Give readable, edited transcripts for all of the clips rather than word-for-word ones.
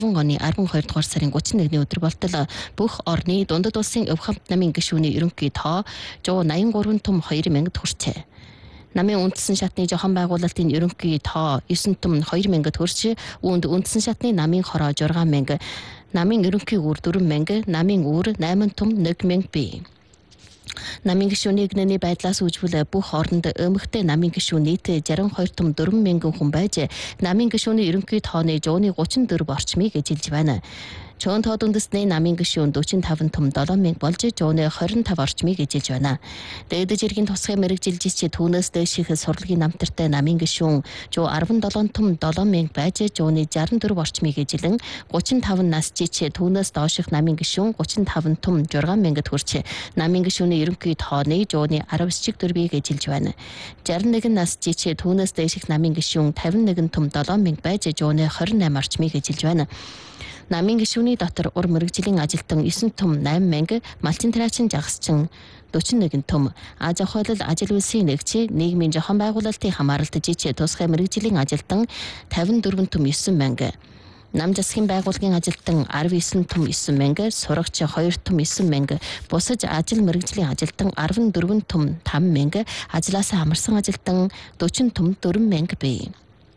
оны 12 дугаар сарын 31-ний өдөр болтол бүх орны дундад улсын өв хамт намын гишүүний ерөнхий тоо 183 том 2000 хүрчээ. Намын үндсэн шатны зохион байгуулалтын ерөнхий тоо 9 том 2000 хүрч, үүнд үндсэн шатны намын хороо 6000, намын ерөнхий үр 4000, намын үр 8 том 1000 бий. Намын гишүүний гинэний байдлаас үүжвэл бүх оронд өмгтэй намын гишүүн нийт 62 том 4000 хүн байж, намын гишүүний ерөнхий тооны 134 орчмыг эзэлж байна. Чоон тоод үндэсний намын гишүүн 45 том 7000 болж 125 орчмыг эзэлж байна. Дээд жиргийн тусгай мэрэгжилжч түүнээс дээш их сурлагын намтартай намын гишүүн 117 том 7000 байж 164 орчмыг эзэлэн 35 нас жич түүнээс доош их намын гишүүн 35 том 6000-д хүрч намын гишүүний ерөнхий тооны 114 эзэлж байна. 61 нас жич түүнээс дээш их намын гишүүн 51 том 7000 байж 128 орчмыг эзэлж байна. Намын гишүүний дотор ур мэрэгжлийн ажилтан 9 том 8000, малчин траачин жагсчин 41 том, аж ахуйлал ажил үйлсийн нэгж, нийгмийн зохион байгуулалтын хамааралт жич тусгай мэрэгжлийн ажилтан 54 том 9000, нам засгийн байгууллагын ажилтан 19 том 9000, сурагч 2 том 9000, бусаж ажил мэрэгжлийн ажилтан 14 том 5000, ажлаасаа амарсан ажилтан 40 том 4000 бий.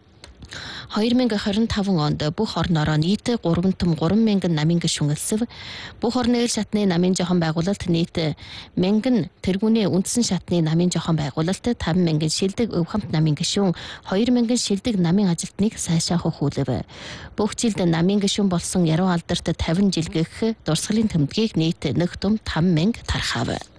2025 онд бүх орнороо нийт 3 том 3000 намын гишүүн элсэв. Бүх орны ил шатны намын зохион байгуулалт нийт 1000 тэргүүний үндсэн шатны намын зохион байгуулалт 5000 шилдэг өв хамт намын гишүүн 2000 шилдэг намын ажилтныг сайшаах хүүлэв. Бүх жилд намын гишүүн болсон яруу алдарт 50 жилгэх дурсгалын тэмдгийг нийт 1 том 5000 тархав.